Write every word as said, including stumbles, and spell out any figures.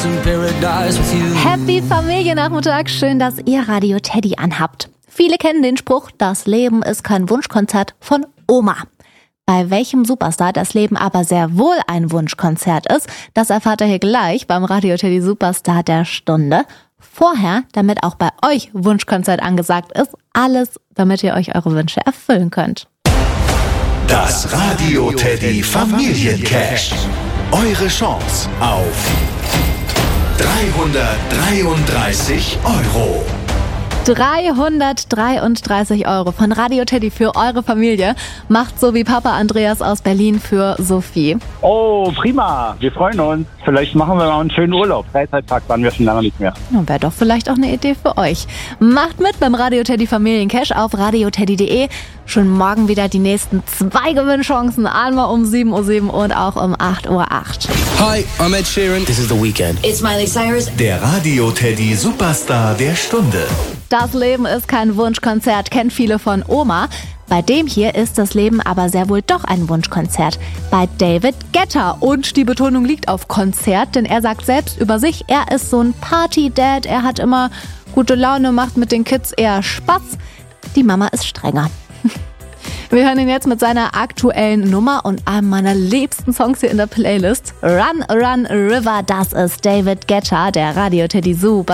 Happy Familiennachmittag, schön, dass ihr Radio Teddy anhabt. Viele kennen den Spruch, das Leben ist kein Wunschkonzert von Oma. Bei welchem Superstar das Leben aber sehr wohl ein Wunschkonzert ist, das erfahrt ihr hier gleich beim Radio Teddy Superstar der Stunde. Vorher, damit auch bei euch Wunschkonzert angesagt ist, alles, damit ihr euch eure Wünsche erfüllen könnt. Das Radio Teddy Familiencash. Eure Chance auf dreihundertdreiunddreißig Euro. dreihundertdreiunddreißig Euro von Radio Teddy für eure Familie. Macht so wie Papa Andreas aus Berlin für Sophie. Oh, prima. Wir freuen uns. Vielleicht machen wir mal einen schönen Urlaub. Freizeitpark waren wir schon lange nicht mehr. Wäre doch vielleicht auch eine Idee für euch. Macht mit beim Radio Teddy Familiencash auf radioteddy punkt de. Schon morgen wieder die nächsten zwei Gewinnchancen. Einmal um sieben Uhr sieben und auch um acht Uhr acht. Hi, I'm Ed Sheeran. This is The Weeknd. It's Miley Cyrus. Der Radio Teddy Superstar der Stunde. Das Leben ist kein Wunschkonzert, kennt viele von Oma. Bei dem hier ist das Leben aber sehr wohl doch ein Wunschkonzert. Bei David Guetta. Und die Betonung liegt auf Konzert, denn er sagt selbst über sich, er ist so ein Party-Dad. Er hat immer gute Laune, macht mit den Kids eher Spaß. Die Mama ist strenger. Wir hören ihn jetzt mit seiner aktuellen Nummer und einem meiner liebsten Songs hier in der Playlist. Run, Run, River, das ist David Guetta, der Radio Teddy Super.